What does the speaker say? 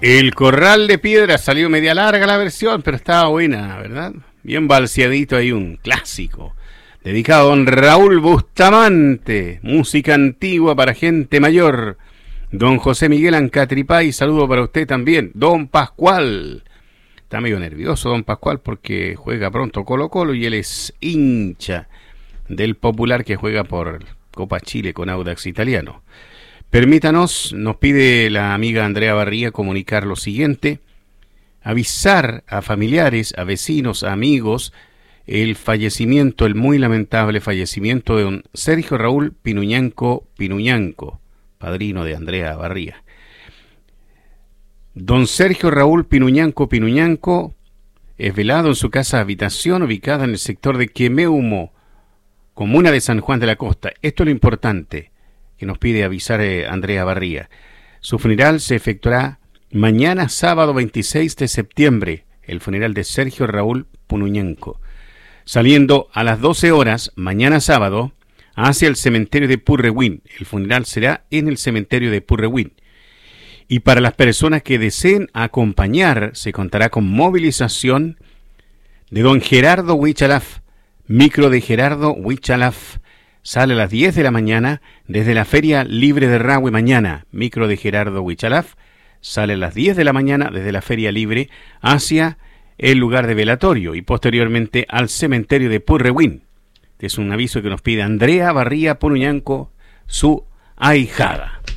El Corral de Piedra salió media larga la versión, pero estaba buena, ¿verdad? Bien balseadito ahí, un clásico. Dedicado a don Raúl Bustamante, música antigua para gente mayor. Don José Miguel Ancatripay, saludo para usted también. Don Pascual. Está medio nervioso don Pascual porque juega pronto Colo-Colo y él es hincha del Popular que juega por Copa Chile con Audax Italiano. Permítanos, nos pide la amiga Andrea Barría comunicar lo siguiente: avisar a familiares, a vecinos, a amigos, el fallecimiento, el muy lamentable fallecimiento de don Sergio Raúl Pinuñanco, padrino de Andrea Barría. Don Sergio Raúl Pinuñanco es velado en su casa habitación ubicada en el sector de Quemeumo, comuna de San Juan de la Costa. Esto es lo importante que nos pide avisar Andrea Barría. Su funeral se efectuará mañana sábado 26 de septiembre, el funeral de Sergio Raúl Pinuñanco, saliendo a las 12 horas mañana sábado hacia el cementerio de Purrehuen. El funeral será en el cementerio de Purrehuen. Y para las personas que deseen acompañar, se contará con movilización de don Gerardo Huichalaf, micro de Gerardo Huichalaf. Sale a las 10 de la mañana desde la Feria Libre de Rahue mañana. Micro de Gerardo Huichalaf sale a las 10 de la mañana desde la Feria Libre hacia el lugar de velatorio y posteriormente al cementerio de Purrehuen. Este es un aviso que nos pide Andrea Barría Pinuñanco, su ahijada.